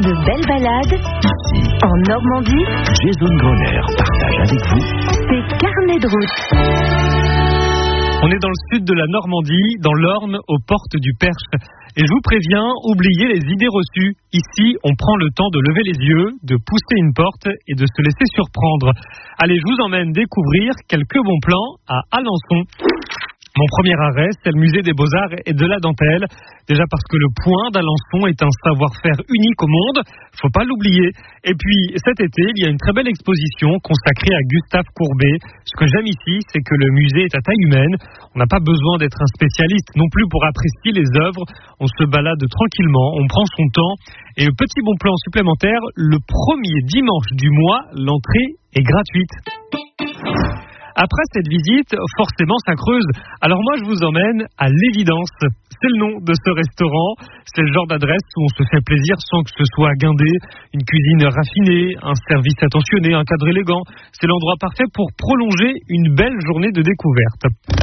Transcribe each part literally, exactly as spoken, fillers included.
de belles balades Ici, en Normandie. Jason Gröner partage avec vous C'est Carnet de route. On est dans le sud de la Normandie, dans l'Orne, aux portes du Perche. Et je vous préviens, oubliez les idées reçues. Ici, on prend le temps de lever les yeux, de pousser une porte et de se laisser surprendre. Allez, je vous emmène découvrir quelques bons plans à Alençon. Mon premier arrêt, c'est le musée des Beaux-Arts et de la Dentelle. Déjà parce que le point d'Alençon est un savoir-faire unique au monde, faut pas l'oublier. Et puis cet été, il y a une très belle exposition consacrée à Gustave Courbet. Ce que j'aime ici, c'est que le musée est à taille humaine. On n'a pas besoin d'être un spécialiste non plus pour apprécier les œuvres. On se balade tranquillement, on prend son temps. Et le petit bon plan supplémentaire, le premier dimanche du mois, l'entrée est gratuite. Après cette visite, forcément ça creuse. Alors moi je vous emmène à l'Évidence. C'est le nom de ce restaurant. C'est le genre d'adresse où on se fait plaisir sans que ce soit guindé. Une cuisine raffinée, un service attentionné, un cadre élégant. C'est l'endroit parfait pour prolonger une belle journée de découverte.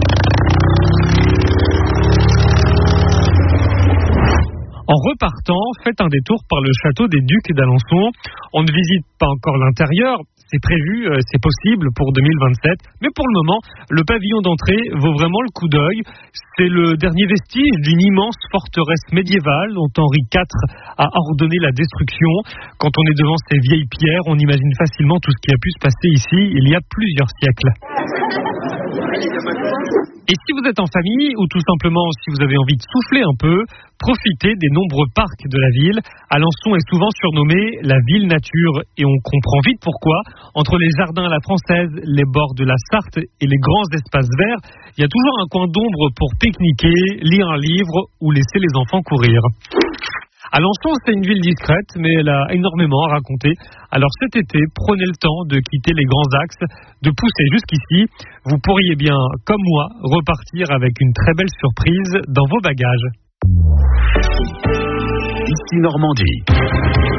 En repartant, faites un détour par le château des Ducs d'Alençon. On ne visite pas encore l'intérieur. C'est prévu, c'est possible pour deux mille vingt-sept. Mais pour le moment, le pavillon d'entrée vaut vraiment le coup d'œil. C'est le dernier vestige d'une immense forteresse médiévale dont Henri quatre a ordonné la destruction. Quand on est devant ces vieilles pierres, on imagine facilement tout ce qui a pu se passer ici il y a plusieurs siècles. Et si vous êtes en famille ou tout simplement si vous avez envie de souffler un peu, profitez des nombreux parcs de la ville. Alençon est souvent surnommée la ville nature et on comprend vite pourquoi. Entre les jardins à la française, les bords de la Sarthe et les grands espaces verts, il y a toujours un coin d'ombre pour pique-niquer, lire un livre ou laisser les enfants courir. Alençon, c'est une ville discrète, mais elle a énormément à raconter. Alors cet été, prenez le temps de quitter les grands axes, de pousser jusqu'ici. Vous pourriez bien, comme moi, repartir avec une très belle surprise dans vos bagages. Ici Normandie.